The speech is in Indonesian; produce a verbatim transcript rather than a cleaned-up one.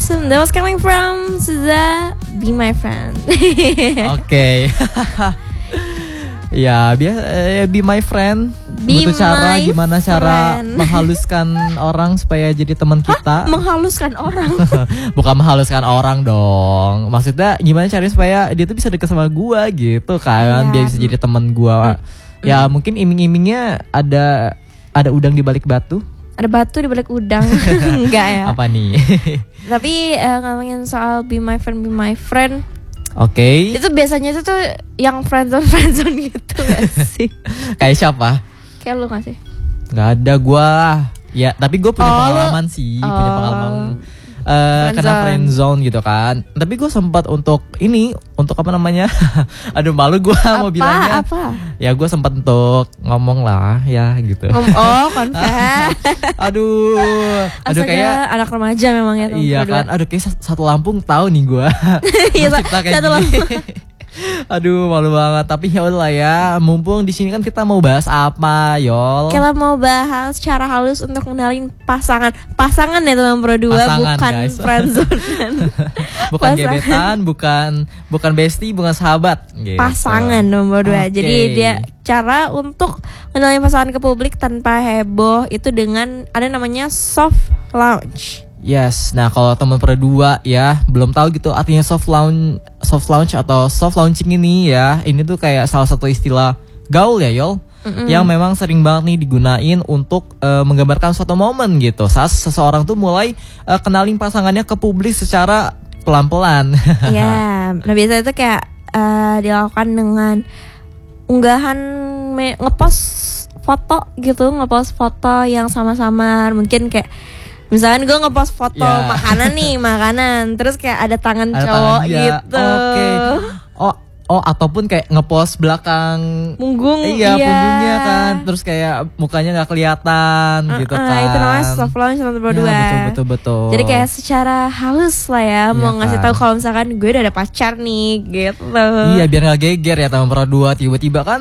awesome. That was coming from Suza, Be My Friend. Oke. Ya, biasa eh, be my friend. Be Butuh cara my gimana cara friend. menghaluskan orang supaya jadi teman kita. Hah? Menghaluskan orang. Bukan menghaluskan orang dong. Maksudnya gimana caranya supaya dia tuh bisa deket sama gua gitu kan, Ya. biar bisa jadi teman gua. Hmm. Ya mungkin iming-imingnya ada ada udang di balik batu. Ada batu di balik udang. Enggak ya. Apa nih? Tapi uh, ngomongin soal Be My Friend, Be My Friend, Oke. itu biasanya itu tuh yang friendzone friendzone gitu gak sih? Kayak siapa? Kayak lu gak sih? Gak ada gua. Ya, tapi gue punya Oh, lu- pengalaman sih, punya Oh. pengalaman eh kena Friendzone. friend zone gitu kan. Tapi gue sempat untuk ini, untuk apa namanya? Aduh malu gue mau Apa? bilangnya. Apa? Ya gue sempat untuk ngomong lah ya gitu. Om oh, confess. Aduh, aduh Astaga, kayak anak remaja memang ya teman iya berdua. kan. Aduh kayak sa- satu Lampung tahu nih gue. Iya, Tercipta kayak satu gini. Lampung. Aduh malu banget. Tapi ya udah lah ya. Mumpung di sini kan kita mau bahas apa, Yol? Kita mau bahas cara halus untuk kenalin pasangan. Pasangan ya teman berdua, Pasangan, bukan guys. friendzone. Bukan Pasangan. gebetan, bukan bukan bestie, bukan sahabat. Gitu. Pasangan nomor dua. Oke. Jadi dia cara untuk kenalin pasangan ke publik tanpa heboh itu dengan ada namanya soft launch. Yes, nah kalau teman berdua ya belum tahu gitu artinya soft launch, soft launch atau soft launching ini ya, ini tuh kayak salah satu istilah gaul ya Yol, Mm-mm. yang memang sering banget nih digunain untuk eh, menggambarkan suatu momen gitu saat seseorang tuh mulai eh, kenalin pasangannya ke publik secara pelan-pelan. Iya, nah biasanya itu kayak eh, dilakukan dengan unggahan me- ngepost foto gitu, ngepost foto yang sama-sama mungkin kayak misalkan gue ngepost foto Ya. makanan nih, makanan, terus kayak ada tangan Ada cowok tangan dia. gitu. Oke. Oh, oh ataupun kayak ngepost belakang Punggung, iya, iya. punggungnya kan, terus kayak mukanya nggak kelihatan gitu Uh-uh, kan. Itu namanya soft launch nomor Ya, dua. betul betul betul. Jadi kayak secara halus lah ya, mau Iya ngasih kan. tahu kalau misalkan gue udah ada pacar nih gitu. Iya biar nggak geger ya teman berdua tiba-tiba kan